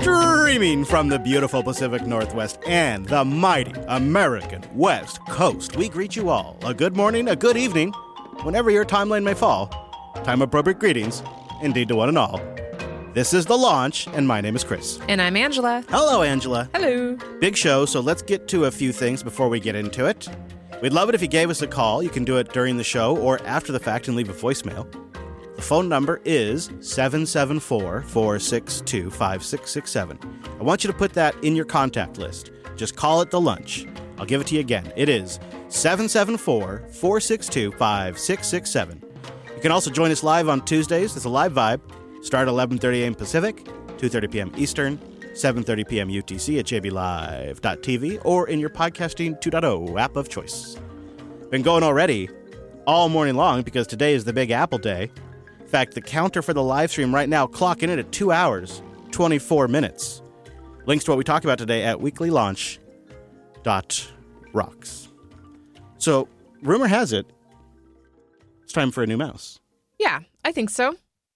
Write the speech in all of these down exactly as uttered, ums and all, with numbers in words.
Streaming from the beautiful Pacific Northwest and the mighty American West Coast, we greet you all a good morning, a good evening, whenever your timeline may fall. Time-appropriate greetings, indeed to one and all. This is The Launch, and my name is Chris. And I'm Angela. Hello, Angela. Hello. Big show, so let's get to a few things before we get into it. We'd love it if you gave us a call. You can do it during the show or after the fact and leave a voicemail. The phone number is seven seven four, four six two, five six six seven. I want you to put that in your contact list. Just call it The Lunch. I'll give it to you again. It is seven seven four, four six two, five six six seven. You can also join us live on Tuesdays. It's a live vibe. Start at eleven thirty a.m. Pacific, two thirty p.m. Eastern, seven thirty p.m. U T C at j b live dot t v or in your podcasting two point oh app of choice. Been going already all morning long because today is the Big Apple Day. In fact, the counter for the live stream right now clocking in at two hours, twenty-four minutes. Links to what we talk about today at weekly launch dot rocks. So, rumor has it, it's time for a new mouse. Yeah, I think so.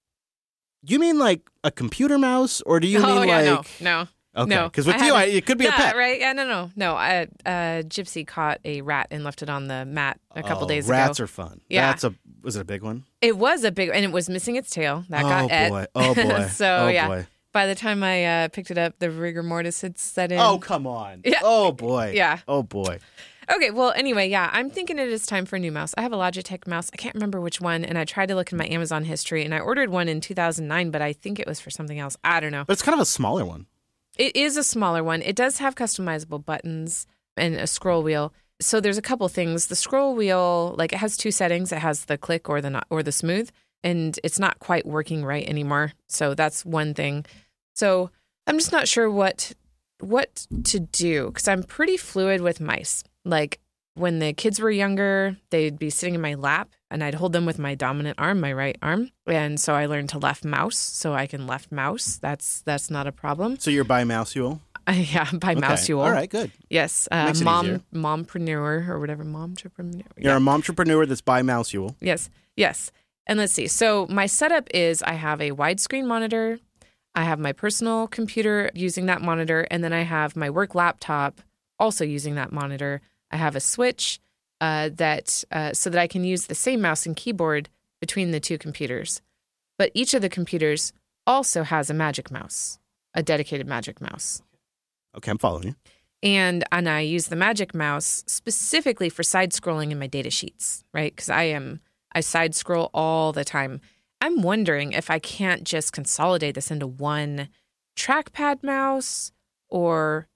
You mean like a computer mouse, or do you oh, mean yeah, like... no, no. Okay, no. because with I you, I, it could be yeah, a pet. Right? Yeah, no, no, no. I, uh, Gypsy caught a rat and left it on the mat a couple oh, days rats ago. Rats are fun. Yeah. That's a, was it a big one? It was a big, and it was missing its tail. That oh, got et. boy. Oh, boy. so, oh, yeah. boy. By the time I uh, picked it up, the rigor mortis had set in. Oh, come on. Yeah. Oh, boy. Yeah. Oh, boy. Okay, well, anyway, yeah, I'm thinking it is time for a new mouse. I have a Logitech mouse. I can't remember which one, and I tried to look in my Amazon history, and I ordered one in two thousand nine, but I think it was for something else. I don't know. But it's kind of a smaller one. It is a smaller one. It does have customizable buttons and a scroll wheel. So there's a couple things. The scroll wheel, like it has two settings. It has the click or the not, or the smooth, and it's not quite working right anymore. So that's one thing. So I'm just not sure what what to do because I'm pretty fluid with mice. Like when the kids were younger, they'd be sitting in my lap and I'd hold them with my dominant arm, my right arm. And so I learned to left mouse so I can left mouse. That's that's not a problem. So you're by Mouseual? Uh, yeah, by okay. Mouseual. All right, good. Yes, uh, mom, mompreneur or whatever, momtrepreneur. You're yeah. a momtrepreneur that's by Mouseual. Yes, yes. And let's see. So my setup is I have a widescreen monitor. I have my personal computer using that monitor. And then I have my work laptop also using that monitor. I have a switch uh, that uh, so that I can use the same mouse and keyboard between the two computers. But each of the computers also has a magic mouse, a dedicated magic mouse. Okay, I'm following you. And and I use the magic mouse specifically for side scrolling in my data sheets, right? Because I am I side scroll all the time. I'm wondering if I can't just consolidate this into one trackpad mouse, or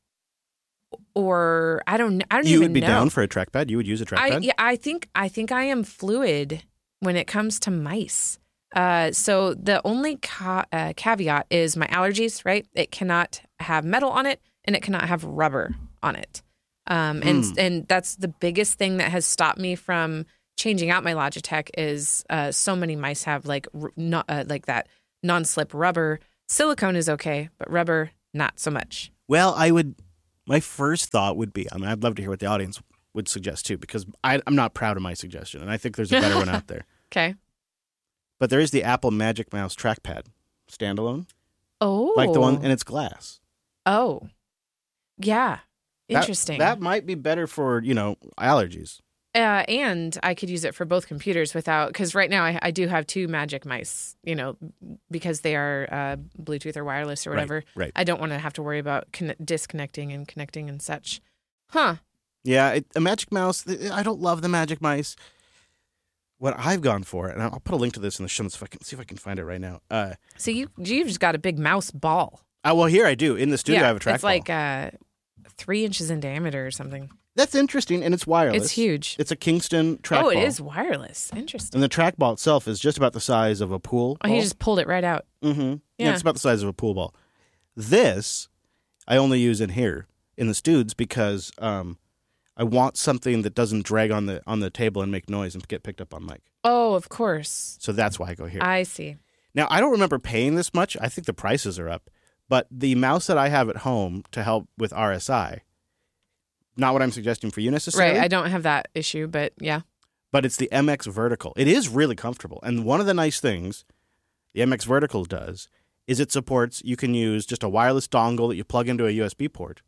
or I don't I don't you even know. You would be down for a trackpad? You would use a trackpad? I, yeah, I think I think I am fluid when it comes to mice. Uh, so the only ca- uh, caveat is my allergies, right? It cannot have metal on it and it cannot have rubber on it. Um, and mm. and that's the biggest thing that has stopped me from changing out my Logitech is uh, so many mice have like r- not, uh, like that non-slip rubber. Silicone is okay, but rubber, not so much. Well, I would, my first thought would be, I mean, I'd love to hear what the audience would suggest too, because I, I'm not proud of my suggestion, and I think there's a better one out there. Okay. But there is the Apple Magic Mouse trackpad, standalone. Oh. Like the one, and it's glass. Oh. Yeah. Interesting. That, that might be better for, you know, allergies. Uh, and I could use it for both computers without, because right now I, I do have two Magic Mice, you know, because they are uh, Bluetooth or wireless or whatever. Right, right. I don't want to have to worry about con- disconnecting and connecting and such. Huh. Yeah, it, a Magic Mouse, I don't love the Magic Mice. What I've gone for, and I'll put a link to this in the show notes if I can see if I can find it right now. Uh, so you you've just got a big mouse ball. Oh, well, here I do. In the studio, yeah, I have a trackball. It's like uh, three inches in diameter or something. That's interesting, and it's wireless. It's huge. It's a Kingston trackball. Oh, it is wireless. Interesting. And the trackball itself is just about the size of a pool Oh, ball. he just pulled it right out. Mm-hmm. Yeah. Yeah, it's about the size of a pool ball. This, I only use in here, in the studs, because um, I want something that doesn't drag on the on the table and make noise and get picked up on mic. Oh, of course. So that's why I go here. I see. Now, I don't remember paying this much. I think the prices are up. But the mouse that I have at home to help with R S I, not what I'm suggesting for you necessarily. Right, I don't have that issue, but yeah. But it's the M X Vertical. It is really comfortable. And one of the nice things the M X Vertical does is it supports, you can use just a wireless dongle that you plug into a U S B port.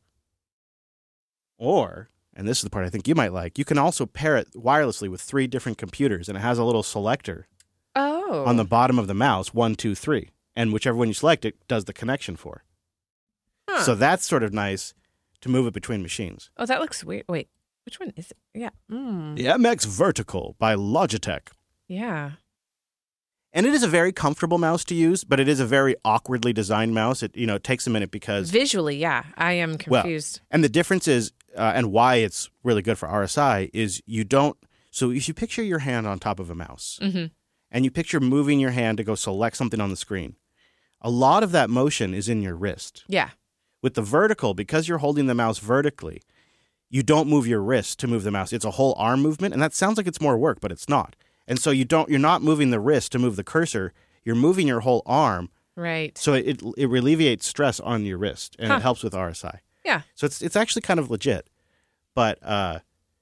Or, and this is the part I think you might like, you can also pair it wirelessly with three different computers, and it has a little selector Oh. on the bottom of the mouse, one, two, three. And whichever one you select, it does the connection for. Huh. So that's sort of nice to move it between machines. Oh, that looks weird. Wait, which one is it? Yeah. Mm. The M X Vertical by Logitech. Yeah. And it is a very comfortable mouse to use, but it is a very awkwardly designed mouse. It, you know, it takes a minute because... Visually, yeah. I am confused. Well, and the difference is, uh, and why it's really good for R S I, is you don't... So if you picture your hand on top of a mouse, Mm-hmm. and you picture moving your hand to go select something on the screen, a lot of that motion is in your wrist. Yeah. With the vertical, because you're holding the mouse vertically, you don't move your wrist to move the mouse. It's a whole arm movement, and that sounds like it's more work, but it's not. And so you don't, you're not moving the wrist to move the cursor. You're moving your whole arm. Right. So it it alleviates stress on your wrist, and Huh. it helps with R S I. Yeah. So it's it's actually kind of legit, but uh,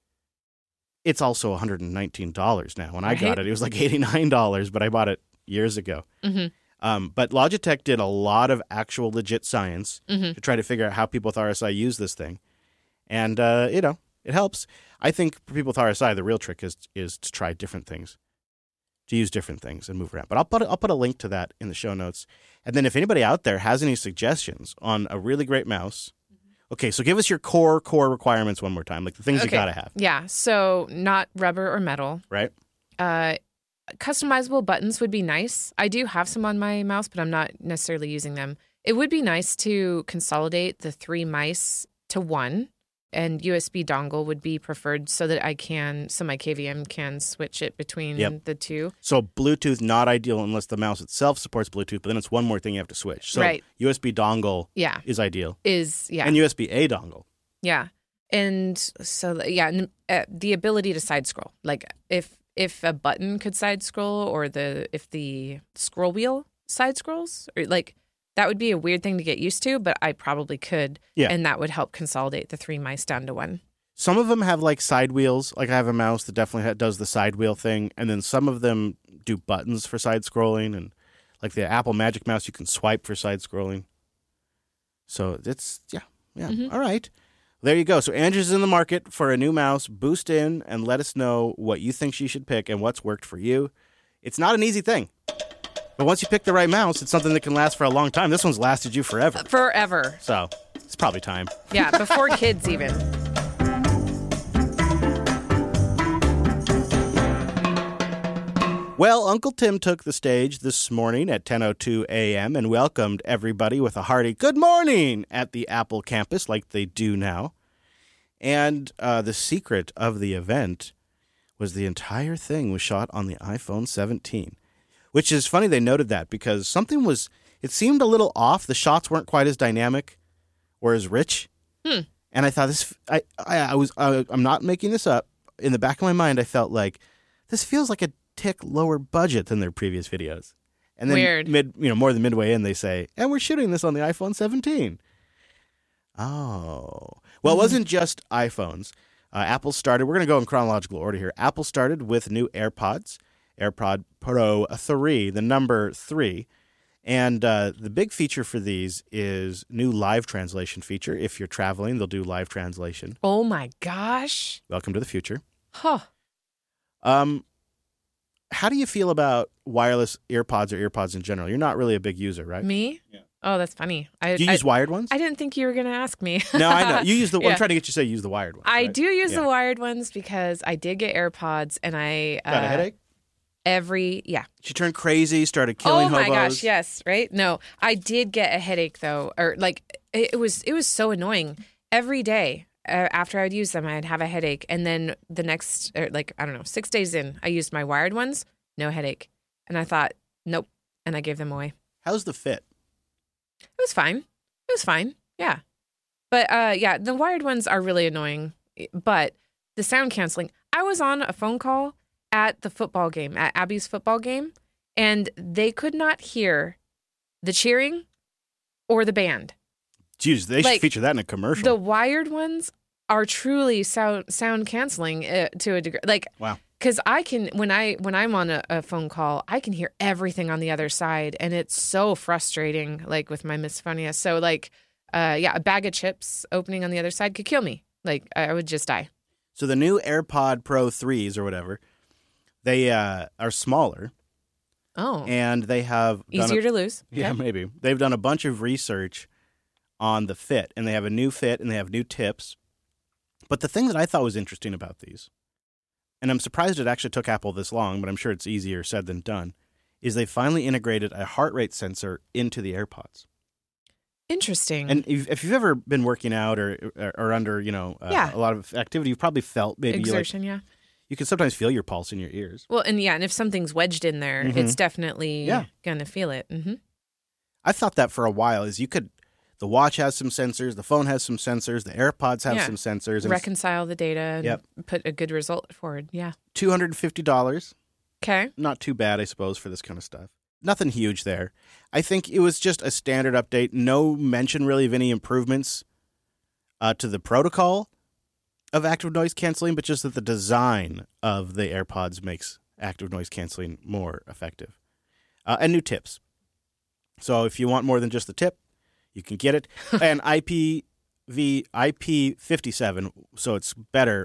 it's also one hundred nineteen dollars now. When I got Right. it, it was like eighty-nine dollars, but I bought it years ago. Mm-hmm. Um, but Logitech did a lot of actual legit science Mm-hmm. to try to figure out how people with R S I use this thing, and uh, you know it helps. I think for people with R S I, the real trick is is to try different things, to use different things and move around. But I'll put a, I'll put a link to that in the show notes. And then if anybody out there has any suggestions on a really great mouse, okay, so give us your core core requirements one more time, like the things you Okay. gotta have, Yeah. So not rubber or metal. right? Uh, customizable buttons would be nice. I do have some on my mouse, but I'm not necessarily using them. It would be nice to consolidate the three mice to one, and U S B dongle would be preferred so that I can, so my K V M can switch it between Yep. the two. So Bluetooth not ideal unless the mouse itself supports Bluetooth, but then it's one more thing you have to switch. So Right. U S B dongle Yeah. is ideal, Is, yeah. and U S B A dongle. Yeah. And so, yeah, and, uh, the ability to side scroll. Like if if a button could side scroll, or the if the scroll wheel side scrolls, or like that would be a weird thing to get used to, but I probably could. Yeah. And that would help consolidate the three mice down to one. Some of them have like side wheels. Like I have a mouse that definitely ha- does the side wheel thing, and then some of them do buttons for side scrolling, and like the Apple Magic Mouse, you can swipe for side scrolling. So it's yeah, yeah. Mhm. All right, there you go. So Andrew's in the market for a new mouse. Boost in and let us know what you think she should pick and what's worked for you. It's not an easy thing, but once you pick the right mouse, it's something that can last for a long time. This one's lasted you forever, Forever. so it's probably time. Yeah, before kids even. Well, Uncle Tim took the stage this morning at ten oh two a.m. and welcomed everybody with a hearty good morning at the Apple campus like they do now. And uh, the secret of the event was the entire thing was shot on the iPhone seventeen, which is funny they noted that because something was, it seemed a little off. The shots weren't quite as dynamic or as rich. Hmm. And I thought this, I, I, I was, I, I'm not making this up. In the back of my mind, I felt like this feels like a tick lower budget than their previous videos. And then Weird. mid, you know, more than midway in, they say, and we're shooting this on the iPhone seventeen. Oh. Well, it wasn't just iPhones. Uh, Apple started, we're going to go in chronological order here. Apple started with new AirPods, AirPod Pro three, the number three. And uh, the big feature for these is new live translation feature. If you're traveling, they'll do live translation. Oh my gosh. Welcome to the future. Huh. Um, how do you feel about wireless earpods or earpods in general? You're not really a big user, right? Me? Yeah. Oh, that's funny. I, Do you I, use wired ones? I didn't think you were going to ask me. No, I know. You use the. Yeah. I'm trying to get you to say use the wired ones. I right? do use Yeah. the wired ones because I did get AirPods, and I uh, Got a headache? every yeah. She turned crazy, started killing oh my hobos. gosh, yes, right? No, I did get a headache though, or like it, it was it was so annoying every day. Uh, after I'd use them, I'd have a headache, and then the next, or like I don't know, six days in, I used my wired ones, no headache, and I thought, nope, and I gave them away. How's the fit? It was fine. It was fine. Yeah. But uh, yeah, the wired ones are really annoying. But the sound canceling, I was on a phone call at the football game, at Abby's football game, and they could not hear the cheering or the band. Jeez, they Like, should feature that in a commercial. The wired ones are truly sound sound canceling uh, to a degree. Like, Wow. Because I can, when I when I'm on a, a phone call, I can hear everything on the other side, and it's so frustrating. Like with my misophonia, so like, uh, yeah, a bag of chips opening on the other side could kill me. Like I would just die. So the new AirPod Pro threes or whatever, they uh, are smaller. Oh, and they have easier a, to lose. Yeah, okay. maybe they've done a bunch of research on the fit, and they have a new fit, and they have new tips. But the thing that I thought was interesting about these, and I'm surprised it actually took Apple this long, but I'm sure it's easier said than done, is they finally integrated a heart rate sensor into the AirPods. Interesting. And if, if you've ever been working out or or, or under, you know, uh, yeah. a lot of activity, you've probably felt maybe exertion, you like, yeah. You can sometimes feel your pulse in your ears. Well, and yeah, and if something's wedged in there, Mhm. it's definitely Yeah. gonna feel it. Mm-hmm. I thought that for a while is you could, the watch has some sensors, the phone has some sensors, the AirPods have Yeah. some sensors. And Reconcile the data and Yep. put a good result forward. Yeah. two hundred fifty dollars. Okay. Not too bad, I suppose, for this kind of stuff. Nothing huge there. I think it was just a standard update. No mention really of any improvements uh, to the protocol of active noise canceling, but just that the design of the AirPods makes active noise canceling more effective. Uh, and new tips. So if you want more than just the tip, you can get it. And I P v I P fifty-seven, so it's better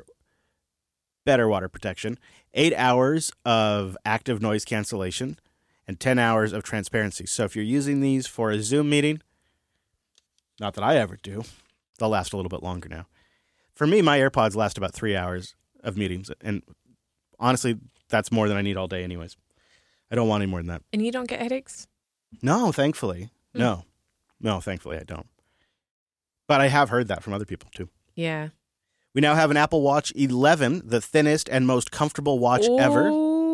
better water protection, eight hours of active noise cancellation, and ten hours of transparency. So if you're using these for a Zoom meeting, not that I ever do, they'll last a little bit longer now. For me, my AirPods last about three hours of meetings, and honestly, that's more than I need all day anyways. I don't want any more than that. And you don't get headaches? No, thankfully. Hmm. No. No, thankfully I don't. But I have heard that from other people too. Yeah. We now have an Apple Watch eleven, the thinnest and most comfortable watch ever.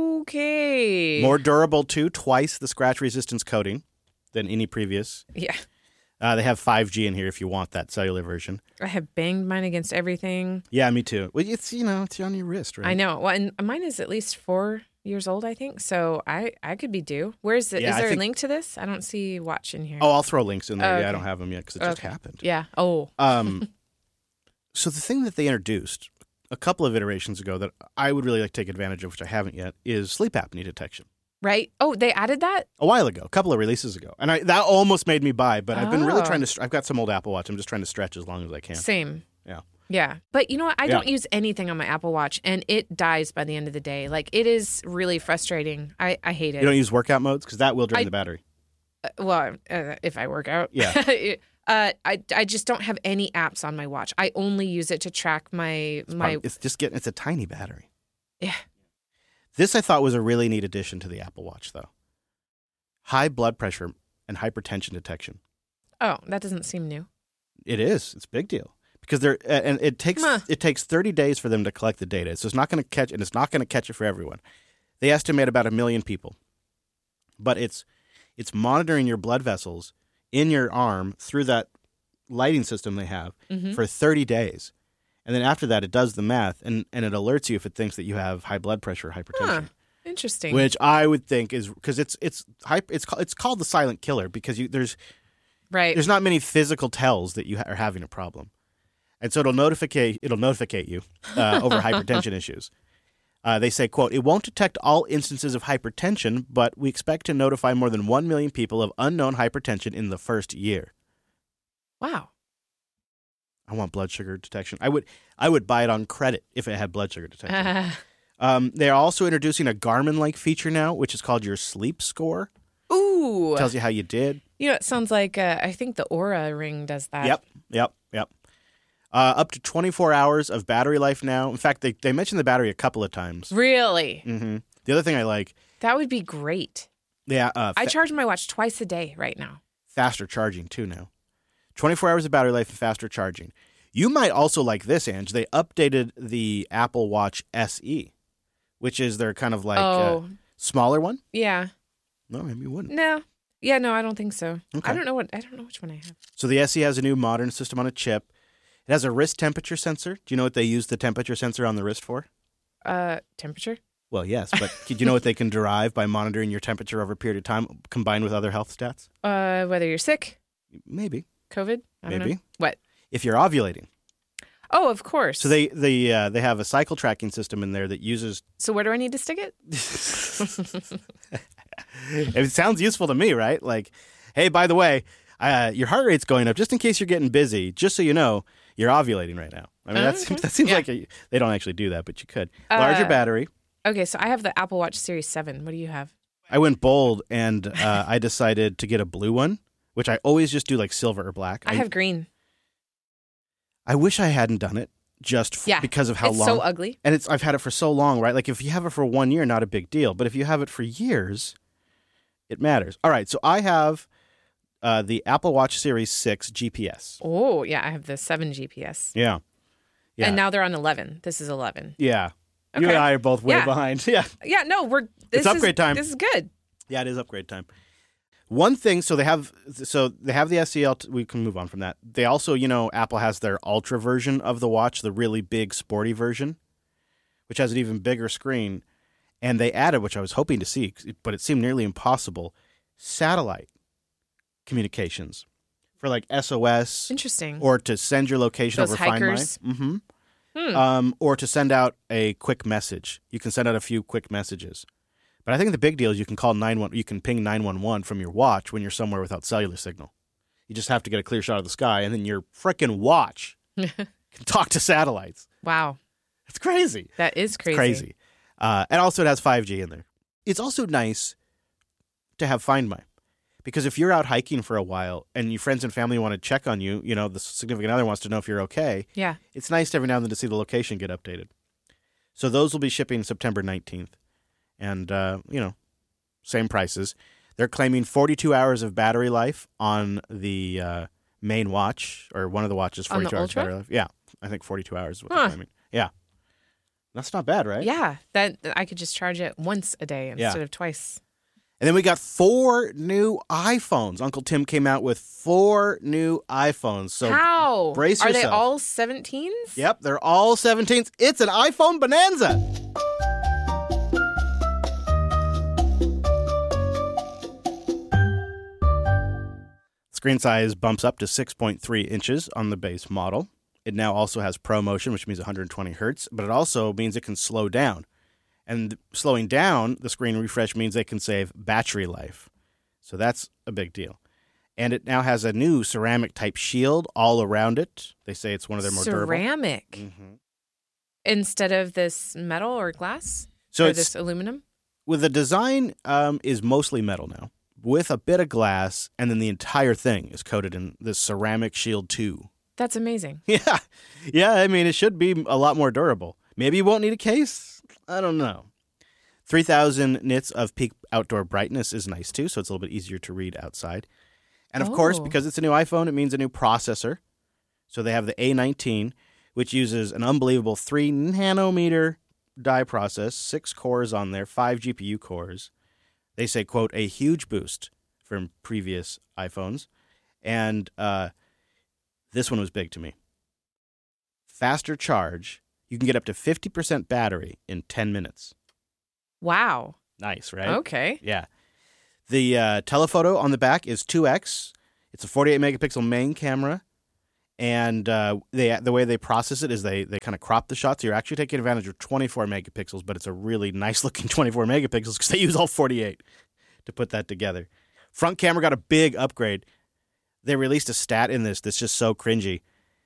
Okay. More durable too, twice the scratch resistance coating than any previous. Yeah. Uh, they have five G in here if you want that cellular version. I have banged mine against everything. Yeah, me too. Well, it's, you know, it's on your wrist, right? I know. Well, and mine is at least four years old, I think. So I, I could be due. Where's it? Yeah, is I there think- a link to this? I don't see watch in here. Oh, I'll throw links in there. Oh, Yeah, I okay. don't have them yet because it just Okay. happened. Yeah. Oh. Um, so the thing that they introduced a couple of iterations ago that I would really like to take advantage of, which I haven't yet, is sleep apnea detection. Right. Oh, they added that? A while ago, a couple of releases ago, and I that almost made me buy. But I've been really Oh. trying to. str- I've got some old Apple Watch. I'm just trying to stretch as long as I can. Same. Yeah. Yeah. But you know what? I Yeah. don't use anything on my Apple Watch, and it dies by the end of the day. Like, it is really frustrating. I, I hate it. You don't use workout modes because that will drain I- the battery. Uh, well, uh, if I work out. Yeah. uh, I, I just don't have any apps on my watch. I only use it to track my my. It's just getting. It's a tiny battery. Yeah. This I thought was a really neat addition to the Apple Watch, though. High blood pressure and hypertension detection. Oh, that doesn't seem new. It is. It's a big deal because they're and it takes Huh. it takes thirty days for them to collect the data. So it's not going to catch, and it's not going to catch it for everyone. They estimate about a million people, but it's it's monitoring your blood vessels in your arm through that lighting system they have Mhm. for thirty days, and then after that, it does the math and and it alerts you if it thinks that you have high blood pressure or hypertension. Huh. Interesting. Which I would think is because it's it's hype, it's called, it's called the silent killer because you there's right. there's not many physical tells that you ha- are having a problem, and so it'll notify it'll notificate you uh, over hypertension issues. Uh, they say, "quote It won't detect all instances of hypertension, but we expect to notify more than one million people of unknown hypertension in the first year." Wow. I want blood sugar detection. I would I would buy it on credit if it had blood sugar detection. Uh, Um, they're also introducing a Garmin-like feature now, which is called your sleep score. ooh. Tells you how you did. You know, it sounds like uh, I think the Aura ring does that. Yep, yep, yep. Uh, up to twenty-four hours of battery life now. In fact, they, they mentioned the battery a couple of times. Really? hmm The other thing I like, That would be great. yeah, uh, I fa- charge my watch twice a day right now. faster charging too now. twenty-four hours of battery life and faster charging. You might also like this, Ange. They updated the Apple Watch S E, which is their kind of like oh, uh, smaller one. yeah. No, maybe you wouldn't. No. Yeah, no, I don't think so. Okay. I don't know what I don't know which one I have. So the S E has a new modern system on a chip. It has a wrist temperature sensor. Do you know what they use the temperature sensor on the wrist for? Uh, temperature? Well, yes, but do you know what they can derive by monitoring your temperature over a period of time combined with other health stats? Uh, whether you're sick, Maybe. COVID, I don't Maybe. know. What? If you're ovulating. Oh, of course. So they they uh, they have a cycle tracking system in there that uses. So where do I need to stick it? It sounds useful to me, right? Like, hey, by the way, uh, your heart rate's going up. Just in case you're getting busy, just so you know, you're ovulating right now. I mean, that Mm-hmm. seems, that seems Yeah. like a, they don't actually do that, but you could. Larger Uh, battery. Okay, so I have the Apple Watch Series seven. What do you have? I went bold and uh, I decided to get a blue one, which I always just do like silver or black. I have green. I wish I hadn't done it just f- Yeah. because of how it's long. so ugly. And it's I've had it for so long, right? Like if you have it for one year, not a big deal. But if you have it for years, it matters. All right, so I have uh, the Apple Watch Series six G P S. Oh, yeah, I have the seven G P S. Yeah. Yeah. And now they're on eleven. This is eleven. yeah. You Okay. and I are both way Yeah. behind. Yeah. Yeah, no, we're this It's upgrade is, time. This is good. Yeah, it is upgrade time. One thing, so they have, so they have the S E L. T, we can move on from that. They also, you know, Apple has their Ultra version of the watch, the really big, sporty version, which has an even bigger screen. And they added, which I was hoping to see, but it seemed nearly impossible, satellite communications for like S O S Interesting. or to send your location Those over Find My. hikers. Mm-hmm. Hmm. Um, or to send out a quick message. You can send out a few quick messages. But I think the big deal is you can call nine one one, you can ping nine one one from your watch when you're somewhere without cellular signal. You just have to get a clear shot of the sky, and then your frickin' watch can talk to satellites. Wow. It's crazy. That is crazy. It's crazy. Uh, and also it has five G in there. It's also nice to have Find My. Because if you're out hiking for a while and your friends and family want to check on you, you know, the significant other wants to know if you're okay, Yeah. it's nice every now and then to see the location get updated. So those will be shipping September nineteenth. And, uh, you know, same prices. They're claiming forty-two hours of battery life on the uh, main watch, or one of the watches, On the forty-two hours Ultra? battery life. Yeah, I think forty-two hours is what Huh. they're claiming. Yeah. That's not bad, right? Yeah. That I could just charge it once a day Yeah. instead of twice. And then we got four new iPhones. Uncle Tim came out with four new iPhones. So How? brace Are they yourself. all seventeens? Yep, they're all seventeens. It's an iPhone bonanza. Screen size bumps up to six point three inches on the base model. It now also has ProMotion, which means one hundred twenty hertz, but it also means it can slow down. And slowing down the screen refresh means they can save battery life. So that's a big deal. And it now has a new ceramic type shield all around it. They say it's one of their more durable. Ceramic Mhm. instead of this metal or glass So or it's this aluminum. with the design um, is mostly metal now, with a bit of glass, and then the entire thing is coated in this ceramic shield too. That's amazing. Yeah, yeah. I mean, it should be a lot more durable. Maybe you won't need a case. I don't know. three thousand nits of peak outdoor brightness is nice too, so it's a little bit easier to read outside. And of course, Oh. because it's a new iPhone, it means a new processor. So they have the A nineteen, which uses an unbelievable three nanometer die process, six cores on there, five G P U cores. They say, quote, a huge boost from previous iPhones. And uh, this one was big to me. Faster charge. You can get up to fifty percent battery in ten minutes. Wow. Nice, right? Okay. Yeah. The uh, telephoto on the back is two X. It's a forty-eight megapixel main camera. And uh, they the way they process it is they, they kind of crop the shot. So you're actually taking advantage of twenty-four megapixels, but it's a really nice looking twenty-four megapixels because they use all forty-eight to put that together. Front camera got a big upgrade. They released a stat in this that's just so cringy.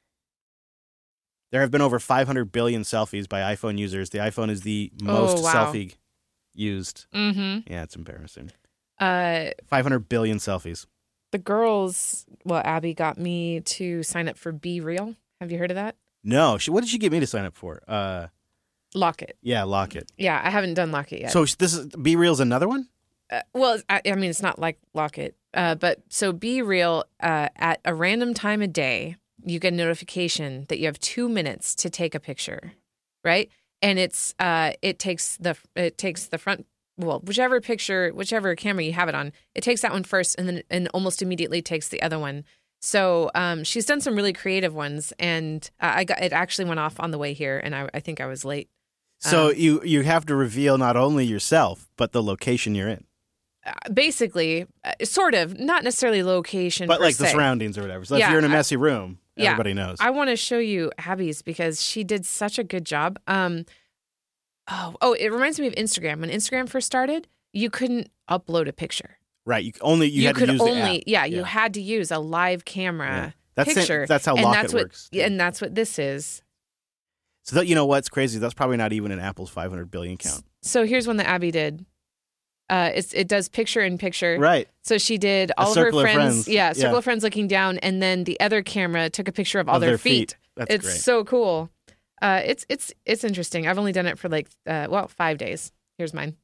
There have been over five hundred billion selfies by iPhone users. The iPhone is the most Oh, wow. selfie used. Mm-hmm. Yeah, it's embarrassing. Uh, five hundred billion selfies. the girls, well, Abby got me to sign up for Be Real. Have you heard of that? No, she, what did she get me to sign up for? Uh, Locket. yeah, Locket. Yeah, I haven't done Locket yet. So this is Be Real's another one? Uh, well, I, I mean, it's not like Locket, uh, but so Be Real, uh, at a random time of day, you get a notification that you have two minutes to take a picture, right? And it's uh, it takes the it takes the front, well, whichever picture, whichever camera you have it on, it takes that one first, and then and almost immediately takes the other one. So um, she's done some really creative ones, and uh, I got it actually went off on the way here, and I, I think I was late. So Um, you, you have to reveal not only yourself, but the location you're in. uh, basically, uh, sort of, not necessarily location, But per like the se. surroundings or whatever. So Yeah, if you're in a I- messy room, yeah, everybody knows. I want to show you Abby's because she did such a good job. Um, oh, oh, it reminds me of Instagram. When Instagram first started, you couldn't upload a picture. right. You c- only you, You, had could to use the only, app. yeah, you had to use a live camera Yeah. That's it- picture. that's how and Locket that's what, works, yeah, too. and that's what this is. So that, you know what's crazy? That's probably not even in Apple's five hundred billion count. So here's one that Abby did. Uh, it's it does picture in picture. Right. So she did all of her circle of friends, friends. yeah, circle Yeah. of friends looking down, and then the other camera took a picture of all Of their, their feet. feet. That's it's great. so cool. Uh, it's it's it's interesting. I've only done it for like uh, well five days. Here's mine.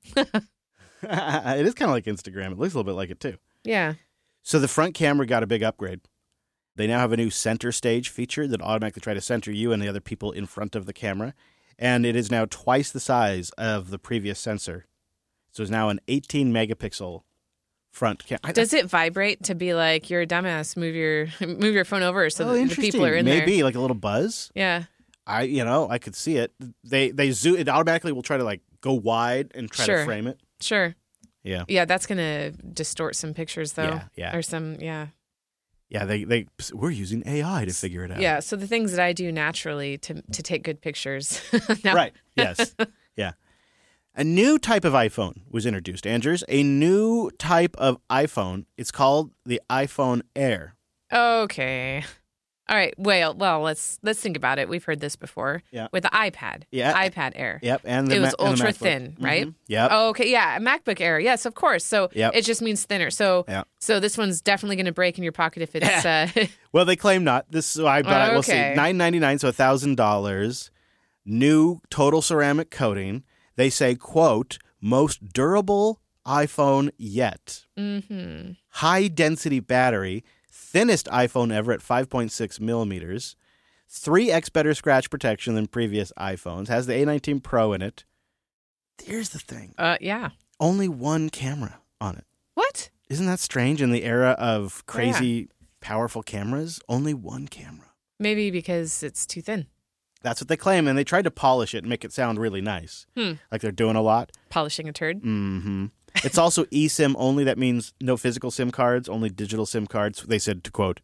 It is kind of like Instagram. It looks a little bit like it too. Yeah. So the front camera got a big upgrade. They now have a new center stage feature that automatically try to center you and the other people in front of the camera. And it is now twice the size of the previous sensor. So it's now an eighteen megapixel front camera. Does it vibrate to be like you're a dumbass? Move your move your phone over so Oh, that the interesting. people are in Maybe there. like a little buzz. Yeah. I, you know, I could see it. They they zoom. It automatically will try to like go wide and try Sure. to frame it. Sure. Yeah. Yeah, that's gonna distort some pictures though. Yeah, yeah. Or some yeah. Yeah. They they we're using A I to figure it out. Yeah. So the things that I do naturally to to take good pictures. now, Right. Yes. Yeah. A new type of iPhone was introduced, Andrews. A new type of iPhone. It's called the iPhone Air. Okay. All right. Well, well, let's let's think about it. We've heard this before. Yeah. With the iPad. Yeah. iPad Air. Yep. And the It was Ma- and the ultra MacBook. thin, right? Mhm. Yep. Oh, okay. Yeah. A MacBook Air. Yes, of course. So Yep. it just means thinner. So Yep. so this one's definitely going to break in your pocket if it's. uh, Well, they claim not. This, so I but I will see. Okay. Nine ninety nine, so a thousand dollars. New total ceramic coating. They say, quote, most durable iPhone yet. mm-hmm. High density battery, thinnest iPhone ever at five point six millimeters, three x better scratch protection than previous iPhones, has the A nineteen Pro in it. Here's the thing. Uh, yeah. Only one camera on it. What? Isn't that strange in the era of crazy, powerful cameras? Only one camera. Maybe because it's too thin. That's what they claim, and they tried to polish it and make it sound really nice. Hmm. Like they're doing a lot. Polishing a turd. Mm-hmm. It's also eSIM only. That means no physical SIM cards, only digital SIM cards. They said to, quote,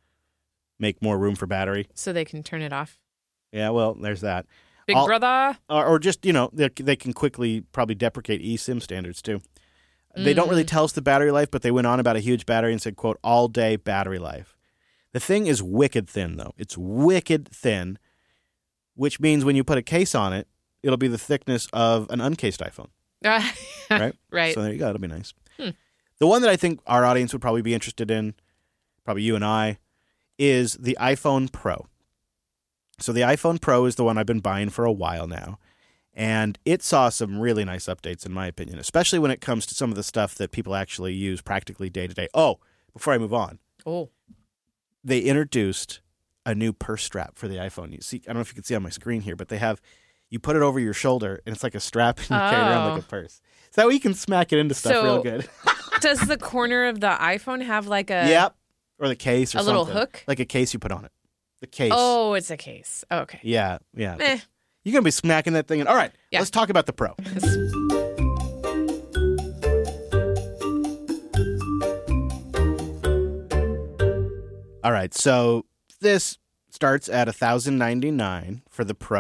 make more room for battery. So they can turn it off. Yeah, well, there's that. Big All- brother. Or, or just, you know, they, they can quickly probably deprecate eSIM standards, too. They don't really tell us the battery life, but they went on about a huge battery and said, quote, all-day battery life. The thing is wicked thin, though. It's wicked thin, which means when you put a case on it, it'll be the thickness of an uncased iPhone, right? Right. So there you go. It'll be nice. Hmm. The one that I think our audience would probably be interested in, probably you and I, is the iPhone Pro. So the iPhone Pro is the one I've been buying for a while now. And it saw some really nice updates, in my opinion, especially when it comes to some of the stuff that people actually use practically day to day. Oh, before I move on, Oh. they introduced a new purse strap for the iPhone. You see, I don't know if you can see on my screen here, but they have, you put it over your shoulder, and it's like a strap, and you carry it around like a Oh. purse. So that way you can smack it into stuff So- real good. Does the corner of the iPhone have like a? Yep. Or the case or A something. little hook? Like a case you put on it. The case. Oh, it's a case. Okay. Yeah, yeah. Eh. You're going to be smacking that thing in. All right, Yeah. let's talk about the Pro. All right, so this starts at one thousand ninety-nine dollars for the Pro.